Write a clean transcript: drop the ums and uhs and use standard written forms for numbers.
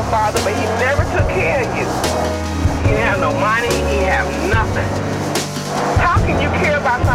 father, but he never took care of you. He didn't have no money, he didn't have nothing. How can you care about